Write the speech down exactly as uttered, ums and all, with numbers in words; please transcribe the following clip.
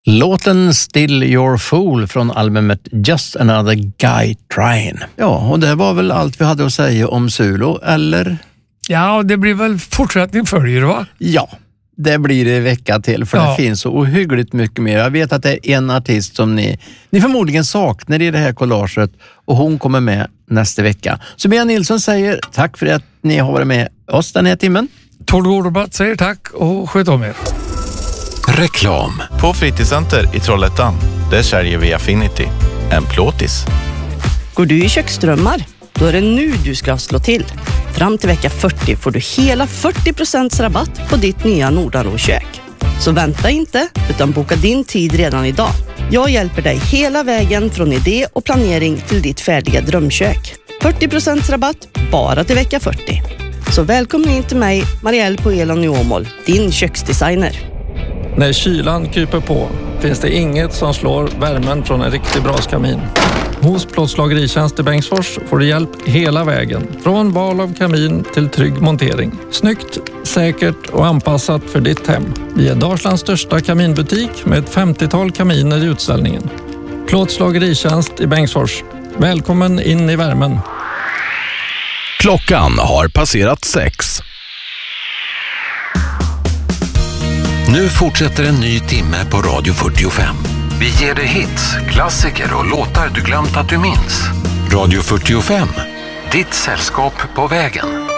Låten Still Your Fool från albumet Just Another Guy Trying. Ja, och det var väl allt vi hade att säga om Sulo, eller? Ja, det blir väl fortsättning följer, va? Ja, det blir det vecka till, för ja. Det finns så ohyggligt mycket mer. Jag vet att det är en artist som ni, ni förmodligen saknar i det här collaget, och hon kommer med nästa vecka. Så Bea Nilsson säger tack för att ni har varit med oss den här timmen. Tord Gårdebatt säger tack och sköt om er. Reklam. På Fritidscenter i Trollhättan, där säljer vi Affinity, en plåtis. Går du i köksdrömmar? Då är det nu du ska slå till. Fram till vecka fyrtio får du hela fyrtio procent rabatt på ditt nya Nordanro-kök. Så vänta inte, utan boka din tid redan idag. Jag hjälper dig hela vägen från idé och planering till ditt färdiga drömkök. fyrtio procent rabatt bara till vecka fyrtio. Så välkommen in till mig, Marielle på Elon i Åmål, din köksdesigner. När kylan kryper på finns det inget som slår värmen från en riktig braskamin. Hos Plåtslageritjänst i Bengtsfors får du hjälp hela vägen. Från val av kamin till trygg montering. Snyggt, säkert och anpassat för ditt hem. Vi är Dalslands största kaminbutik med ett femtiotal kaminer i utställningen. Plåtslageritjänst i Bengtsfors. Välkommen in i värmen. Klockan har passerat sex. Nu fortsätter en ny timme på Radio fyrtiofem. Vi ger dig hits, klassiker och låtar du glömt att du minns. Radio fyrtiofem, ditt sällskap på vägen.